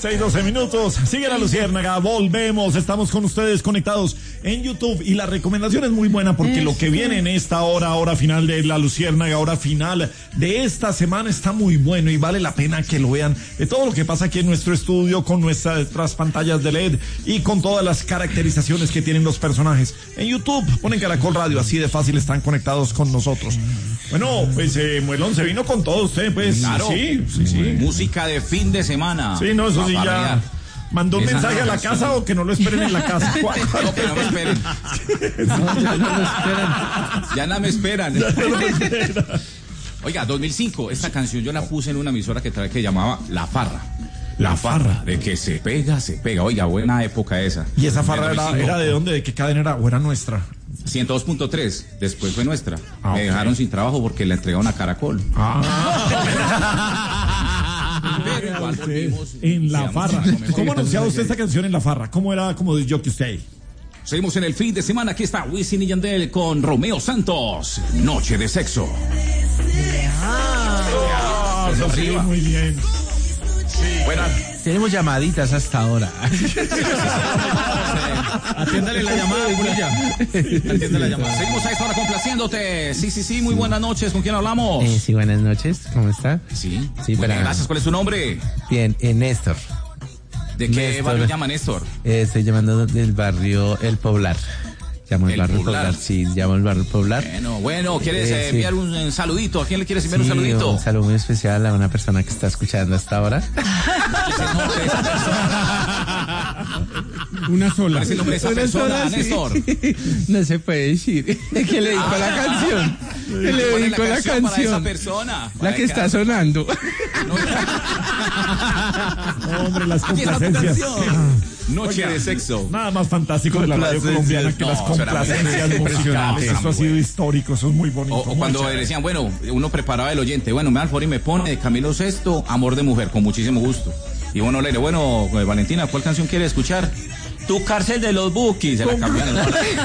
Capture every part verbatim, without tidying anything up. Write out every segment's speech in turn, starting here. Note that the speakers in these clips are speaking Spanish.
seis, doce minutos. Sigue la Luciérnaga, volvemos. Estamos con ustedes conectados en YouTube. Y la recomendación es muy buena porque lo que viene en esta hora, hora final de la Luciérnaga, hora final de esta semana está muy bueno y vale la pena que lo vean. De todo lo que pasa aquí en nuestro estudio, con nuestras pantallas de L E D y con todas las caracterizaciones que tienen los personajes. En YouTube ponen Caracol Radio, así de fácil están conectados con nosotros. Bueno, pues eh, Muelón se vino con todo usted, pues. Claro. Sí, sí, sí. Música de fin de semana. Sí, no, eso sí ya. ¿Mandó un Esa mensaje a la canción. casa o que no lo esperen en la casa? No, que no me esperen. No, ya no lo esperan. Ya no me esperan. Ya no lo esperan. Oiga, dos mil cinco, esta canción yo la puse en una emisora que, tra- que llamaba La Farra. La Farra. De que se pega, se pega. Oiga, buena época esa. ¿Y esa farra En era, dos mil cinco. era de dónde? ¿De qué cadena era? ¿O era nuestra? ciento dos punto tres, después fue nuestra. Ah, Me ok. dejaron sin trabajo porque la entregaron a Caracol. Pero igual volvimos. En La Seamos Farra. cinco mejor. ¿Cómo anunciaba usted esta canción en La Farra? ¿Cómo era como de Jockey usted? Seguimos en el fin de semana. Aquí está Wisin y Yandel con Romeo Santos. Noche de sexo. Ah, eso sí, arriba. muy bien. Buena. Tenemos llamaditas hasta ahora. Atiéndale la llamada, Bonilla. Atiéndale la llamada. Seguimos a esta hora complaciéndote. Sí, sí, sí, muy buenas noches. ¿Con quién hablamos? Eh, sí, buenas noches. ¿Cómo está? Sí, Sí, muy para- bien, gracias. ¿Cuál es tu nombre? Bien, eh, Néstor. ¿De qué Néstor. barrio llama Néstor? Eh, estoy llamando del barrio El Poblar. Llamo el, El barrio Poblar. Poblar. Sí, llamo el barrio Poblar. Bueno, bueno, ¿quieres Eh, eh, sí. enviar un, eh, saludito? ¿A quién le quieres enviar Sí, un saludito? un saludo muy especial a una persona que está escuchando hasta ahora. ¿Cuál es el nombre de esa persona? Una sola. ¿Cuál es el nombre de esa Una persona, sola, sí. Néstor? No se puede decir. ¿Qué le dedico a la canción? ¿Qué le ¿Cuál es dedico a la para esa canción? persona? La Para que está sonando. No, hombre, las Aquí está tu complacencias. canción. Noche Oiga, de sexo. Nada más fantástico de la radio Complacencias. colombiana que No, las eso era muy- complacencias impresionante, musicales. era Eso ha muy sido bueno. histórico, eso es muy bonito. O, o muy cuando chévere. decían, bueno, uno preparaba el oyente, bueno, me da el favor y me pone de Camilo Sesto, Amor de Mujer, con muchísimo gusto. Y bueno, le digo, bueno, eh, Valentina, ¿cuál canción quiere escuchar? Tu cárcel de los Bukis. Se la cambian.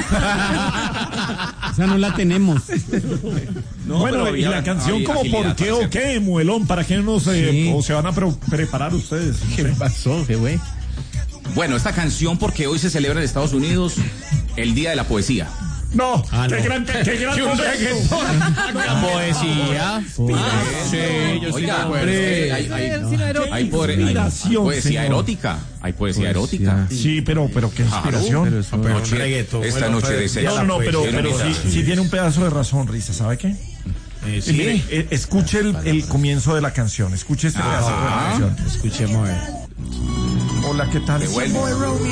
Esa no la tenemos. No, Bueno, pero y había- la canción había como agilidad por qué para o hacer. qué, Muelón, ¿para qué nos eh, Sí. o se van a pre- preparar ustedes? ¿Qué pasó? ¿Qué güey? Bueno, esta canción porque hoy se celebra en Estados Unidos el Día de la Poesía. No, Ah, qué no. gran, qué gran concepto. La poesía. Ah, sí, yo sí Oiga, me acuerdo. hombre, hay, hay, hay poe- hay- Inspiración, hay poesía señor. erótica. Hay poesía Poesía. erótica. Sí, pero, pero qué Claro, inspiración. pero eso- Pero Noche- reggaetón, esta bueno, noche de pues, sexo. No, no, pero, Pero pero mira, sí, sí tiene un pedazo de razón, Risa, ¿sabe qué? Eh, Y mire, eh, escuche el, el comienzo de la canción, escuche este pedazo de la canción. Escuchemos a ver. Hola, ¿qué tal? Devuelve.